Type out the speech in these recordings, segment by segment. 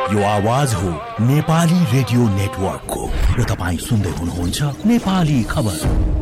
यो आवाज हो नेपाली रेडियो नेटवर्कको र तपाईं सुन्दै हुनुहुन्छ नेपाली खबर।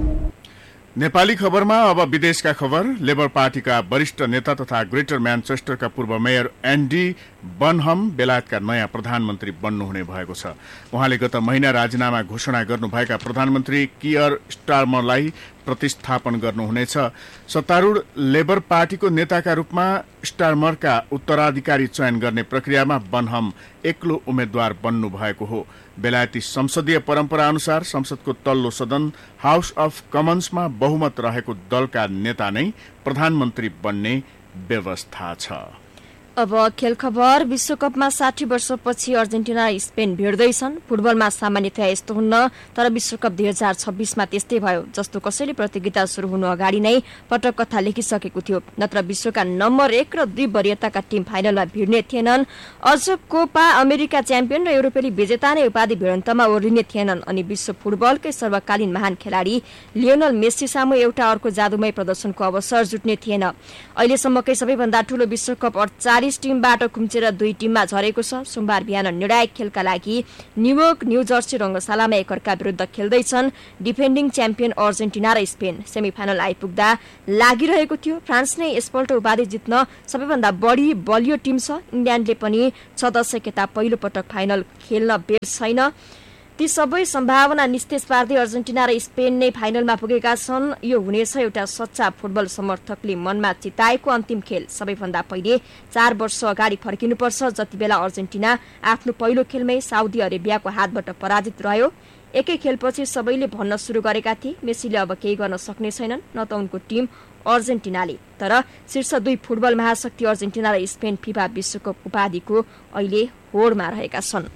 नेपाली खबरमा अब विदेशका खबर। लेबर पार्टीका वरिष्ठ नेता तथा ग्रेटर म्यानचेस्टरका पूर्व मेयर एन्डी बनहम बेलायतका नयाँ प्रधानमन्त्री बन्नुहुने भएको छ। उहाँले गत महिना राजीनामा घोषणा गर्नुभएका प्रधानमन्त्री कियर स्टारमरलाई प्रतिस्थापन गर्नुहुनेछ। सत्तारूढ लेबर पार्टीको नेताका रूपमा स्टारमरका उत्तराधिकारी चयन गर्ने प्रक्रियामा बनहम एक्लो उम्मेद्वार बन्नु भएको हो। बेलायती संसदीय परम्परा अनुसार संसदको तल्लो सदन हाउस अफ कमन्समा बहुमत रहेको दलका नेता नै प्रधानमन्त्री बन्ने व्यवस्था छ। अब खेल खबर। विश्वकपमा 60 वर्षपछि अर्जेन्टिना र स्पेन भिड्दैछन्। फुटबलमा सामान्यतया यस्तो हुन्न, तर विश्वकप 2026मा त्यस्तै भयो। जस्तो कसैले प्रतियोगिता सुरु हुनु अगाडि नै पटक कथा लेखिसकेको थियो। नत्र विश्वका नम्बर 1 र 2 वरियताका टिम फाइनलमा भिड्ने थिएनन्। अझ कोपा अमेरिका च्याम्पियन र युरोपेली विजेता नै उपाधि भिडन्तमा ओर्लिने थिएनन्। अनि विश्व फुटबलकै सर्वकालीन महान खेलाडी लियोनल मेस्सी सामु एउटा अर्को जादुमय प्रदर्शनको अवसर जुट्ने थिएन। अहिलेसम्मकै सबैभन्दा ठूलो विश्वकप 48 टिमबाट खुम्चेर 2 टिममा झरेको छ। सोमबार बिहान निर्णायक खेलका लागि न्युयोर्क न्यू जर्सी रंगशालामा एकअर्का विरुद्ध खेल्दैछन् डिफेन्डिङ च्याम्पियन अर्जेन्टिना र स्पेन। सेमिफाइनल आइपुग्दा लागिरहेको थियो। फ्रान्स नै यसपल्ट उपाधि जित्न सबैभन्दा बढी बलियो टिम छ। इङ्ल्यान्डले पनि 6 दशक यता पहिलो पटक फाइनल खेल्न बेर छैन। ती सबै सम्भावना निस्तेज पार्दै अर्जेन्टिना र स्पेन नै फाइनलमा पुगेका छन्। यो हुनेछ एउटा सच्चा फुटबल समर्थकले मनमा चिताएको अन्तिम खेल। सबैभन्दा पहिले 4 वर्ष अगाडि फर्किनुपर्छ, जति बेला अर्जेन्टिना आफ्नो पहिलो खेलमै साउदी अरेबियाको हातबाट पराजित रह्यो। एकै खेलपछि सबैले भन्न सुरु गरेका थिए मेसीले अब केही गर्न सक्ने छैनन्, न त उनको टिम अर्जेन्टिनाले। तर शीर्ष 2 फुटबल महाशक्ति अर्जेन्टिना र स्पेन फिफा विश्वकप उपाधिको अहिले होडमा रहेका छन्।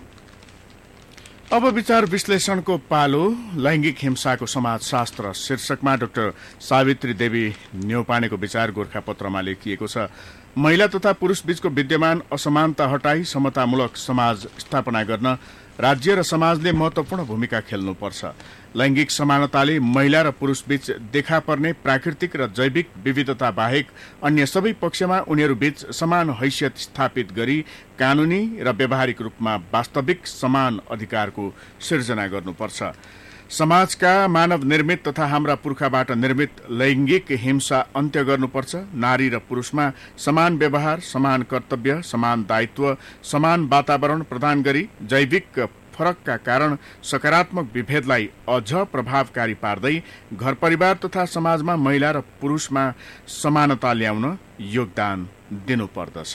अब विचार विश्लेषणको पालो। लैंगिक हिंसाको समाजशास्त्र शीर्षकमा डाक्टर सावित्री देवी न्यौपानेको विचार गोरखापत्रमा लेखिएको छ। महिला तथा पुरुष बीचको विद्यमान असमानता हटाई समतामूलक समाज स्थापना गर्न राज्य र समाजले महत्वपूर्ण भूमिका खेल्नुपर्छ। लैंगिक समानताले महिला र पुरुष बीच देखा पर्ने प्राकृतिक र जैविक विविधता बाहेक अन्य सबै पक्षमा उनीहरू बीच समान हैसियत स्थापित गरी कानूनी र व्यावहारिक रूपमा वास्तविक समान अधिकारको सिर्जना गर्नुपर्छ। समाजका मानव निर्मित तथा हाम्रा पुर्खाबाट निर्मित लैंगिक हिंसा अन्त्य गर्नुपर्छ। नारी र पुरुषमा समान व्यवहार, समान कर्तव्य, समान दायित्व, समान वातावरण प्रदान गरी जैविक फरकका कारण सकारात्मक विभेदलाई अझ प्रभावकारी पार्दै घर परिवार तथा समाजमा महिला र पुरुषमा समानता ल्याउन योगदान दिनुपर्दछ।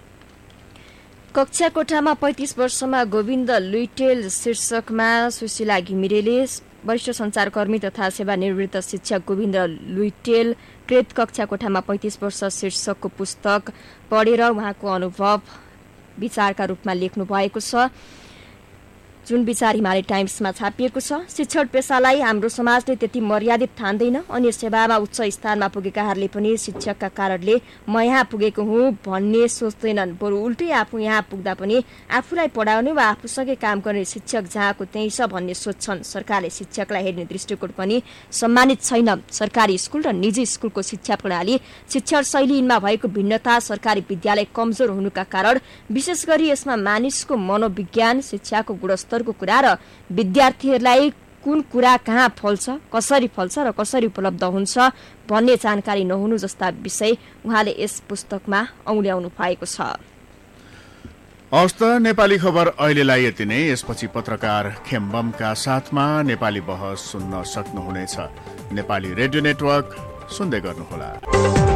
कक्षा कोठामा 35 वर्षमा गोविन्द लुइटेल शीर्षकमा सुशीला घिमिरेले वरिष्ठ सञ्चारकर्मी तथा सेवानिवृत्त शिक्षक गोविन्द लुइटेल कृत कक्षा कोठामा 35 वर्ष शीर्षकको पुस्तक पढेर उहाँको अनुभव विचारका रूपमा लेख्नु भएको छ, जुन विचार हिमालय टाइम्समा छापिएको छ। शिक्षण पेसालाई हाम्रो समाजले त्यति मर्यादित ठान्दैन। अन्य सेवामा उच्च स्थानमा पुगेकाहरूले पनि शिक्षकका कारणले म यहाँ पुगेको हुँ भन्ने सोच्दैनन्। बरु उल्टै आफू यहाँ पुग्दा पनि आफूलाई पढाउने वा आफूसँगै काम गर्ने शिक्षक जहाँको त्यही छ भन्ने सोच्छन्। सरकारले शिक्षकलाई हेर्ने दृष्टिकोण पनि सम्मानित छैन। सरकारी स्कुल र निजी स्कुलको शिक्षा प्रणाली, शिक्षण शैली यिनमा भएको भिन्नता, सरकारी विद्यालय कमजोर हुनुका कारण, विशेष गरी यसमा मानिसको मनोविज्ञान, शिक्षाको गुणस्तर को कुरा र विद्यार्थीहरूलाई कुन कुरा कहाँ फल्छ, कसरी फल्छ र कसरी उपलब्ध हुन्छ भन्ने जानकारी नहुनु जस्ता विषय उहाँले यस पुस्तकमा औल्याउनु भएको छ। हवस् त नेपाली खबर अहिलेलाई यति नै। यसपछि पत्रकार खेम्बमका साथमा नेपाली बहस सुन्न सक्नुहुनेछ। नेपाली रेडियो नेटवर्क सुन्दै गर्नुहोला।